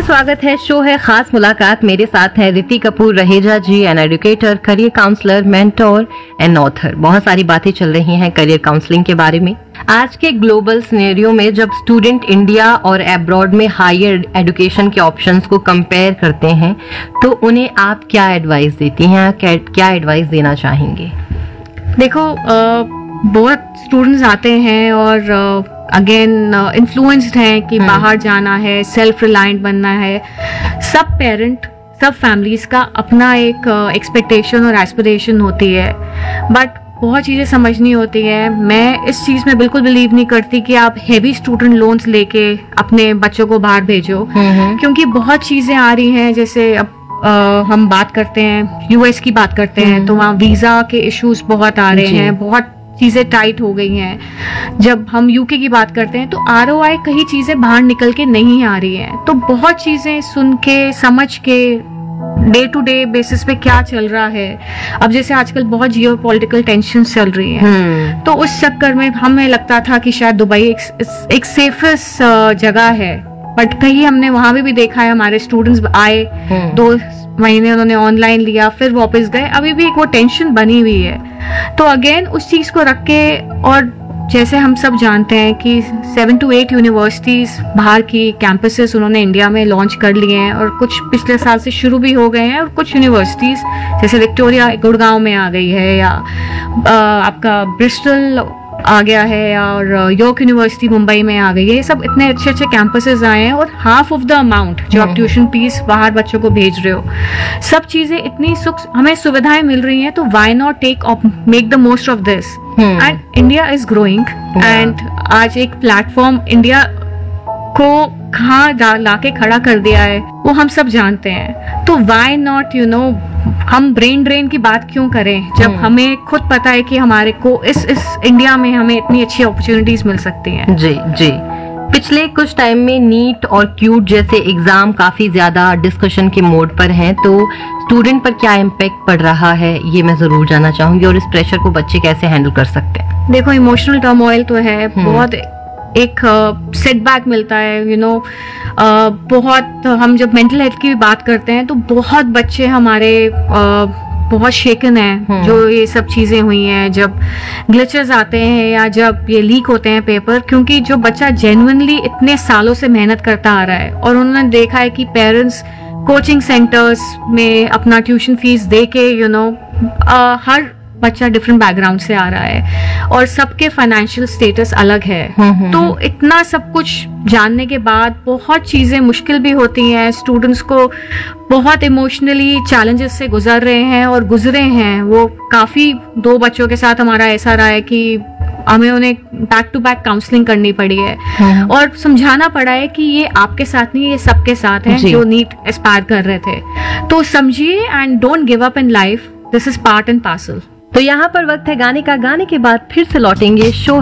स्वागत है। शो है खास मुलाकात। मेरे साथ है रिति कपूर रहेजा जी, an educator, career counsellor, mentor and author. बहुत सारी बातें चल रही हैं करियर काउंसलिंग के बारे में। आज के ग्लोबल सिनेरियो में जब स्टूडेंट इंडिया और अब्रॉड में हायर एजुकेशन के ऑप्शंस को कंपेयर करते हैं तो उन्हें आप क्या एडवाइस देती हैं, क्या एडवाइस देना चाहेंगे? देखो, बहुत स्टूडेंट्स आते हैं और अगेन इन्फ्लुएंस्ड हैं कि बाहर जाना है, सेल्फ रिलायंट बनना है। सब पेरेंट, सब फैमिलीज का अपना एक एक्सपेक्टेशन और एस्पिरेशन होती है, बट बहुत चीज़ें समझनी होती है। मैं इस चीज़ में बिल्कुल बिलीव नहीं करती कि आप हेवी स्टूडेंट लोन्स लेके अपने बच्चों को बाहर भेजो, क्योंकि बहुत चीज़ें आ रही हैं। जैसे अब हम बात करते हैं, यूएस की बात करते हैं, तो वहाँ वीज़ा के इश्यूज बहुत आ रहे हैं, बहुत चीज़ें टाइट हो गई हैं। जब हम यूके की बात करते हैं तो आरओआई कई चीज़ें बाहर निकल के नहीं आ रही हैं। तो बहुत चीज़ें सुन के, समझ के, डे टू डे बेसिस पे क्या चल रहा है। अब जैसे आजकल बहुत जियोपॉलिटिकल टेंशन चल रही हैं, तो उस चक्कर में हमें लगता था कि शायद दुबई एक सेफेस्ट जगह है, बट कहीं हमने वहां भी देखा है, हमारे स्टूडेंट्स आए, 2 महीने उन्होंने ऑनलाइन लिया, फिर वापस गए, अभी भी एक वो टेंशन बनी हुई है। तो अगेन उस चीज को रख के, और जैसे हम सब जानते हैं कि 7 to 8 यूनिवर्सिटीज बाहर की कैंपसेस उन्होंने इंडिया में लॉन्च कर लिए हैं, और कुछ पिछले साल से शुरू भी हो गए हैं, और कुछ यूनिवर्सिटीज जैसे विक्टोरिया गुड़गांव में आ गई है, या आपका ब्रिस्टल आ गया है, और यॉर्क यूनिवर्सिटी मुंबई में आ गई है। ये सब इतने अच्छे अच्छे कैंपसेस आए हैं, और हाफ ऑफ द अमाउंट जो आप ट्यूशन फीस बाहर बच्चों को भेज रहे हो, सब चीजें इतनी हमें सुविधाएं मिल रही हैं, तो why not make the most of this. And India is growing, and आज एक प्लेटफॉर्म इंडिया को कहाँ लाके खड़ा कर दिया है वो हम सब जानते हैं। तो व्हाई नॉट हम ब्रेन ड्रेन की बात क्यों करें, जब हमें खुद पता है कि हमारे को इस इंडिया में हमें इतनी अच्छी अपॉर्चुनिटीज मिल सकती हैं। जी जी। पिछले कुछ टाइम में नीट और क्यूट जैसे एग्जाम काफी ज्यादा डिस्कशन के मोड पर हैं, तो स्टूडेंट पर क्या इम्पैक्ट पड़ रहा है ये मैं जरूर जानना चाहूंगी, और इस प्रेशर को बच्चे कैसे हैंडल कर सकते हैं? देखो, इमोशनल टर्मोइल तो है, बहुत एक सेटबैक मिलता है, बहुत। हम जब मेंटल हेल्थ की बात करते हैं तो बहुत बच्चे हमारे बहुत शेकन हैं, जो ये सब चीजें हुई हैं, जब ग्लिचेस आते हैं या जब ये लीक होते हैं पेपर, क्योंकि जो बच्चा जेन्युइनली इतने सालों से मेहनत करता आ रहा है, और उन्होंने देखा है कि पेरेंट्स कोचिंग सेंटर्स में अपना ट्यूशन फीस दे के हर बच्चा डिफरेंट बैकग्राउंड से आ रहा है, और सबके फाइनेंशियल स्टेटस अलग है। तो इतना सब कुछ जानने के बाद बहुत चीजें मुश्किल भी होती हैं। स्टूडेंट्स को बहुत इमोशनली चैलेंजेस से गुजर रहे हैं और गुजरे हैं। वो काफी 2 बच्चों के साथ हमारा ऐसा रहा है कि हमें उन्हें बैक टू बैक काउंसलिंग करनी पड़ी है, और समझाना पड़ा है कि ये आपके साथ नहीं, ये सबके साथ है जो नीट एस्पायर कर रहे थे। तो समझिए, and don't give up in life, this is part and parcel. तो यहाँ पर वक्त है गाने का। गाने के बाद फिर से लौटेंगे। शो